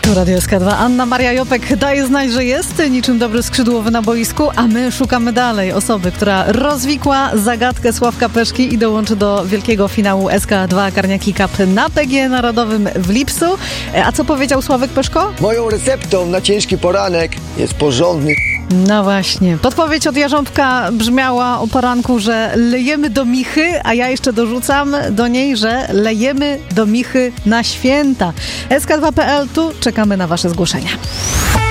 Tu Radio SK2. Anna Maria Jopek daje znać, że jest niczym dobry skrzydłowy na boisku, a my szukamy dalej osoby, która rozwikła zagadkę Sławka Peszki i dołączy do wielkiego finału SK2 Karniaki Cup na PG Narodowym w lipcu. A co powiedział Sławek Peszko? Moją receptą na ciężki poranek jest porządny... No właśnie. Podpowiedź od Jarząbka brzmiała o poranku, że lejemy do Michy, a ja jeszcze dorzucam do niej, że lejemy do Michy na święta. SK2.pl, tu czekamy na wasze zgłoszenia.